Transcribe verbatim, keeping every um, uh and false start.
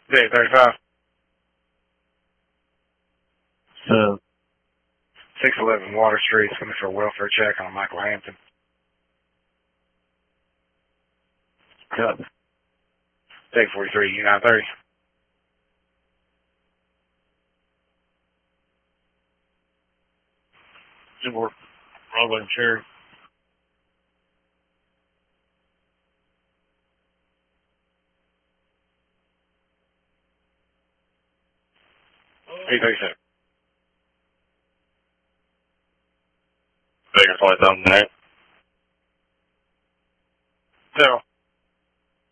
Day thirty-five. So, six eleven Water Street, looking for a welfare check on Michael Hampton. cut. Day forty-three, U nine thirty. Super Broadway Sheriff. eight thirty-seven. Vegas Flight seven eight.